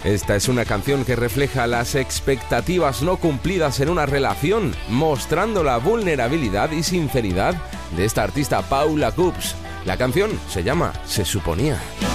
Esta es una canción que refleja las expectativas no cumplidas en una relación, mostrando la vulnerabilidad y sinceridad de esta artista Paula Coops. La canción se llama Se suponía.